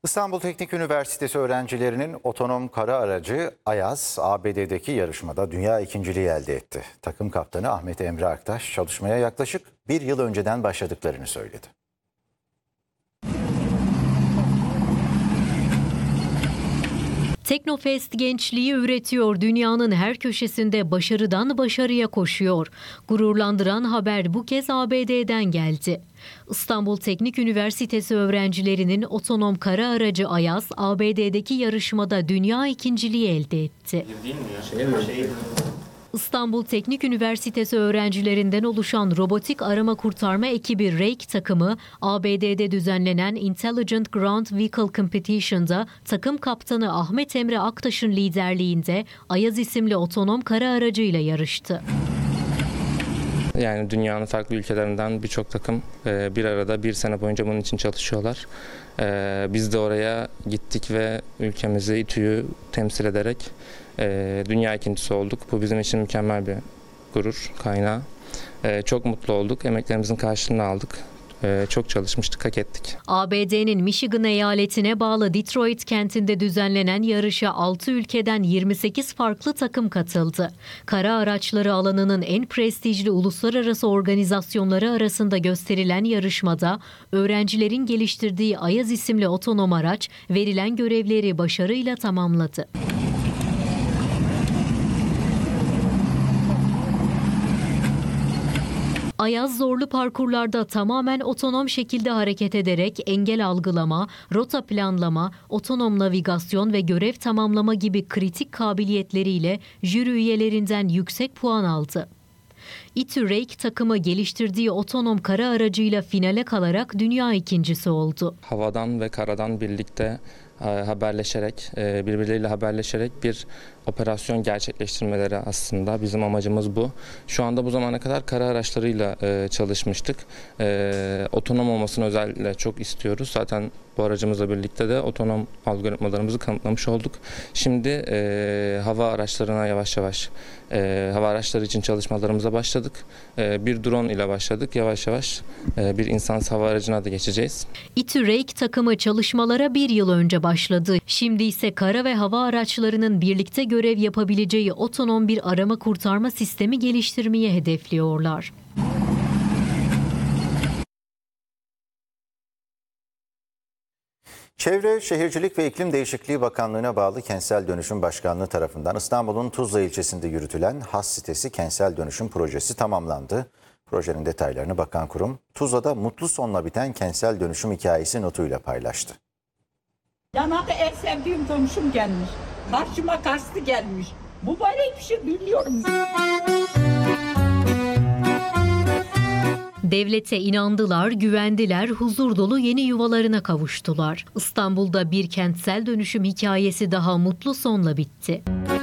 İstanbul Teknik Üniversitesi öğrencilerinin otonom kara aracı Ayaz, ABD'deki yarışmada dünya ikinciliği elde etti. Takım kaptanı Ahmet Emre Aktaş çalışmaya yaklaşık bir yıl önceden başladıklarını söyledi. Teknofest gençliği üretiyor, dünyanın her köşesinde başarıdan başarıya koşuyor. Gururlandıran haber bu kez ABD'den geldi. İstanbul Teknik Üniversitesi öğrencilerinin otonom kara aracı Ayaz, ABD'deki yarışmada dünya ikinciliği elde etti. İstanbul Teknik Üniversitesi öğrencilerinden oluşan robotik arama kurtarma ekibi RAKE takımı, ABD'de düzenlenen Intelligent Ground Vehicle Competition'da takım kaptanı Ahmet Emre Aktaş'ın liderliğinde Ayaz isimli otonom kara aracıyla yarıştı. Yani dünyanın farklı ülkelerinden birçok takım bir arada bir sene boyunca bunun için çalışıyorlar. Biz de oraya gittik ve ülkemizi, İTÜ'yü temsil ederek dünya ikincisi olduk. Bu bizim için mükemmel bir gurur kaynağı. Çok mutlu olduk. Emeklerimizin karşılığını aldık. Çok çalışmıştık, hak ettik. ABD'nin Michigan eyaletine bağlı Detroit kentinde düzenlenen yarışa 6 ülkeden 28 farklı takım katıldı. Kara araçları alanının en prestijli uluslararası organizasyonları arasında gösterilen yarışmada öğrencilerin geliştirdiği Ayaz isimli otonom araç verilen görevleri başarıyla tamamladı. Ayaz zorlu parkurlarda tamamen otonom şekilde hareket ederek engel algılama, rota planlama, otonom navigasyon ve görev tamamlama gibi kritik kabiliyetleriyle jüri üyelerinden yüksek puan aldı. İTÜ RAKE takımı geliştirdiği otonom kara aracıyla finale kalarak dünya ikincisi oldu. Havadan ve karadan birlikte haberleşerek, birbirleriyle haberleşerek bir operasyon gerçekleştirmeleri aslında bizim amacımız bu. Şu anda bu zamana kadar kara araçlarıyla çalışmıştık. Otonom olmasını özellikle çok istiyoruz. Zaten bu aracımızla birlikte de otonom algoritmalarımızı kanıtlamış olduk. Şimdi hava araçlarına yavaş yavaş, hava araçları için çalışmalarımıza başladık. Bir drone ile başladık. Yavaş yavaş bir insansız hava aracına da geçeceğiz. İTÜ RAKE takımı çalışmalara bir yıl önce başladı. Şimdi ise kara ve hava araçlarının birlikte görev yapabileceği otonom bir arama kurtarma sistemi geliştirmeye hedefliyorlar. Çevre, Şehircilik ve İklim Değişikliği Bakanlığı'na bağlı Kentsel Dönüşüm Başkanlığı tarafından İstanbul'un Tuzla ilçesinde yürütülen HAS sitesi Kentsel Dönüşüm Projesi tamamlandı. Projenin detaylarını bakan kurum, Tuzla'da mutlu sonla biten kentsel dönüşüm hikayesi notuyla paylaştı. Yanada en sevdiğim komşum gelmiş. Karşıma karşı gelmiş. Bu böyle bir şey biliyorum. Devlete inandılar, güvendiler, huzur dolu yeni yuvalarına kavuştular. İstanbul'da bir kentsel dönüşüm hikayesi daha mutlu sonla bitti.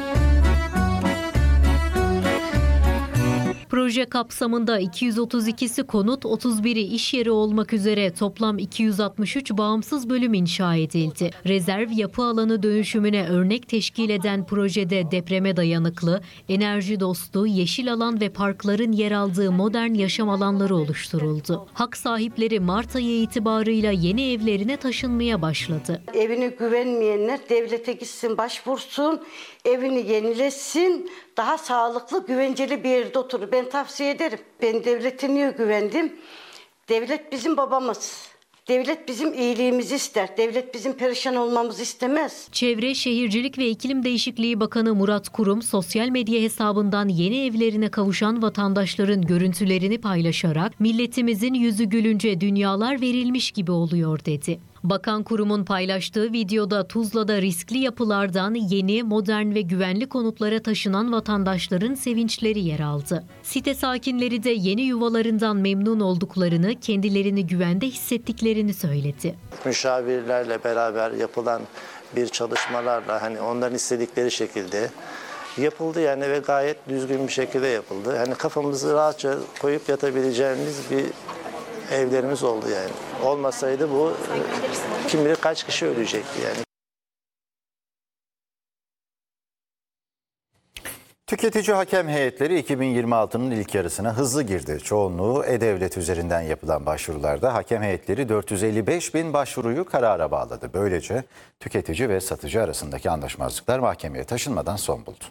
Proje kapsamında 232'si konut, 31'i iş yeri olmak üzere toplam 263 bağımsız bölüm inşa edildi. Rezerv yapı alanı dönüşümüne örnek teşkil eden projede depreme dayanıklı, enerji dostu, yeşil alan ve parkların yer aldığı modern yaşam alanları oluşturuldu. Hak sahipleri Mart ayı itibarıyla yeni evlerine taşınmaya başladı. Evine güvenmeyenler devlete gitsin, başvursun, evini yenilesin, daha sağlıklı, güvenceli bir yerde oturur. Ben tavsiye ederim. Ben devlete niye güvendim? Devlet bizim babamız. Devlet bizim iyiliğimizi ister. Devlet bizim perişan olmamızı istemez. Çevre, Şehircilik ve İklim Değişikliği Bakanı Murat Kurum, sosyal medya hesabından yeni evlerine kavuşan vatandaşların görüntülerini paylaşarak "Milletimizin yüzü gülünce dünyalar verilmiş gibi oluyor" dedi. Bakan Kurum'un paylaştığı videoda Tuzla'da riskli yapılardan yeni, modern ve güvenli konutlara taşınan vatandaşların sevinçleri yer aldı. Site sakinleri de yeni yuvalarından memnun olduklarını, kendilerini güvende hissettiklerini söyledi. Müşavirlerle beraber yapılan bir çalışmalarla onların istedikleri şekilde yapıldı ve gayet düzgün bir şekilde yapıldı. Kafamızı rahatça koyup yatabileceğimiz bir evlerimiz oldu Olmasaydı bu kim bilir kaç kişi ölecekti Tüketici hakem heyetleri 2026'nın ilk yarısına hızlı girdi. Çoğunluğu E-Devlet üzerinden yapılan başvurularda hakem heyetleri 455 bin başvuruyu karara bağladı. Böylece tüketici ve satıcı arasındaki anlaşmazlıklar mahkemeye taşınmadan son buldu.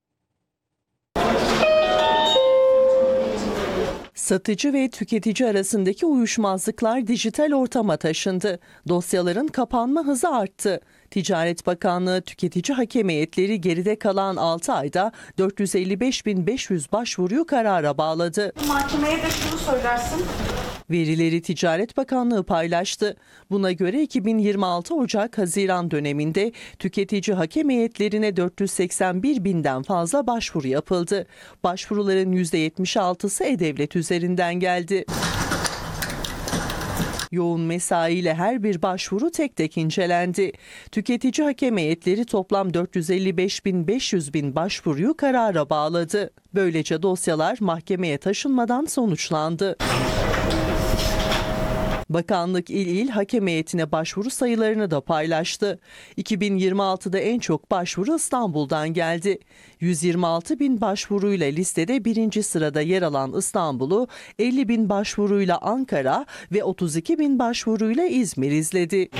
Satıcı ve tüketici arasındaki uyuşmazlıklar dijital ortama taşındı. Dosyaların kapanma hızı arttı. Ticaret Bakanlığı tüketici hakem heyetleri geride kalan 6 ayda 455.500 başvuruyu karara bağladı. Mahkemeye de şunu söylersin. Verileri Ticaret Bakanlığı paylaştı. Buna göre 2026 Ocak-Haziran döneminde tüketici hakem heyetlerine 481 binden fazla başvuru yapıldı. Başvuruların %76'sı E-Devlet üzerinden geldi. Yoğun mesaiyle her bir başvuru tek tek incelendi. Tüketici hakem heyetleri toplam 455.500 bin başvuruyu karara bağladı. Böylece dosyalar mahkemeye taşınmadan sonuçlandı. Bakanlık il hakem heyetine başvuru sayılarını da paylaştı. 2026'da en çok başvuru İstanbul'dan geldi. 126 bin başvuruyla listede birinci sırada yer alan İstanbul'u 50 bin başvuruyla Ankara ve 32 bin başvuruyla İzmir izledi.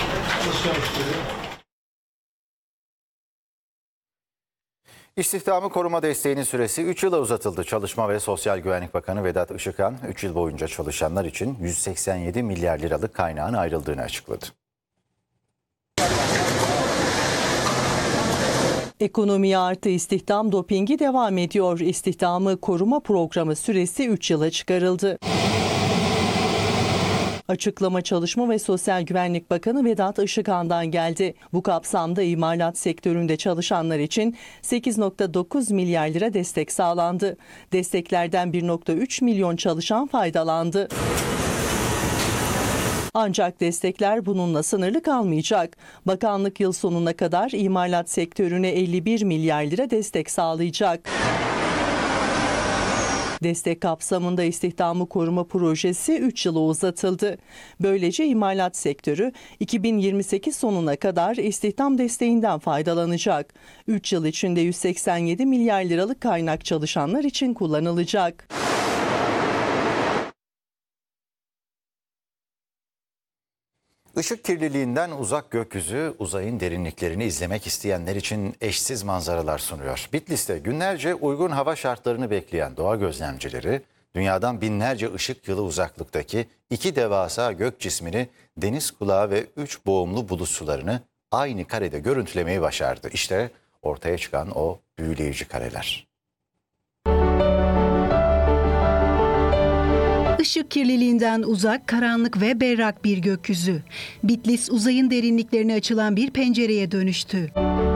İstihdamı koruma desteğinin süresi 3 yıla uzatıldı. Çalışma ve Sosyal Güvenlik Bakanı Vedat Işıkhan 3 yıl boyunca çalışanlar için 187 milyar liralık kaynağın ayrıldığını açıkladı. Ekonomi artı istihdam dopingi devam ediyor. İstihdamı koruma programı süresi 3 yıla çıkarıldı. Açıklama Çalışma ve Sosyal Güvenlik Bakanı Vedat Işıkhan'dan geldi. Bu kapsamda imalat sektöründe çalışanlar için 8.9 milyar lira destek sağlandı. Desteklerden 1.3 milyon çalışan faydalandı. Ancak destekler bununla sınırlı kalmayacak. Bakanlık yıl sonuna kadar imalat sektörüne 51 milyar lira destek sağlayacak. Destek kapsamında istihdamı koruma projesi 3 yıla uzatıldı. Böylece imalat sektörü 2028 sonuna kadar istihdam desteğinden faydalanacak. 3 yıl içinde 187 milyar liralık kaynak çalışanlar için kullanılacak. Işık kirliliğinden uzak gökyüzü, uzayın derinliklerini izlemek isteyenler için eşsiz manzaralar sunuyor. Bitlis'te günlerce uygun hava şartlarını bekleyen doğa gözlemcileri, dünyadan binlerce ışık yılı uzaklıktaki 2 devasa gök cismini, deniz kulağı ve 3 boğumlu bulut sularını aynı karede görüntülemeyi başardı. İşte ortaya çıkan o büyüleyici kareler. Işık kirliliğinden uzak, karanlık ve berrak bir gökyüzü. Bitlis uzayın derinliklerine açılan bir pencereye dönüştü.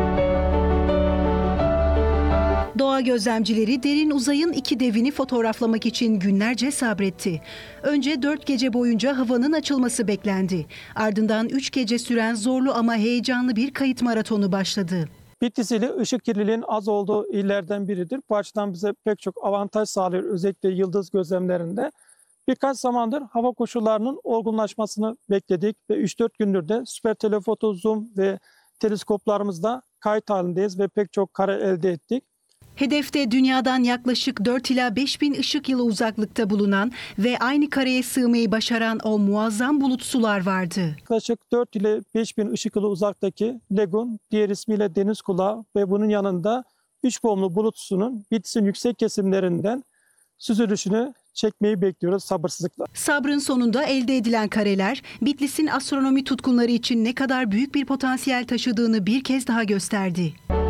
Doğa gözlemcileri derin uzayın 2 devini fotoğraflamak için günlerce sabretti. Önce 4 gece boyunca havanın açılması beklendi. Ardından 3 gece süren zorlu ama heyecanlı bir kayıt maratonu başladı. Bitlis ili ışık kirliliğinin az olduğu illerden biridir. Bu açıdan bize pek çok avantaj sağlıyor, özellikle yıldız gözlemlerinde. Birkaç zamandır hava koşullarının olgunlaşmasını bekledik ve 3-4 gündür de süper telefoto, zoom ve teleskoplarımızda kayıt halindeyiz ve pek çok kare elde ettik. Hedefte dünyadan yaklaşık 4 ila 5 bin ışık yılı uzaklıkta bulunan ve aynı kareye sığmayı başaran o muazzam bulut sular vardı. Yaklaşık 4 ile 5 bin ışık yılı uzaktaki Legun, diğer ismiyle deniz kulağı ve bunun yanında 3 boğumlu bulut susunun Bitlis'in yüksek kesimlerinden süzülüşünü çekmeyi bekliyoruz sabırsızlıkla. Sabrın sonunda elde edilen kareler, Bitlis'in astronomi tutkunları için ne kadar büyük bir potansiyel taşıdığını bir kez daha gösterdi.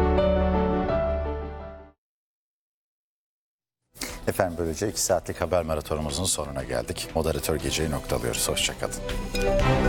Efendim böylece 2 saatlik haber maratonumuzun sonuna geldik. Moderatör geceyi noktalıyoruz. Hoşça kalın.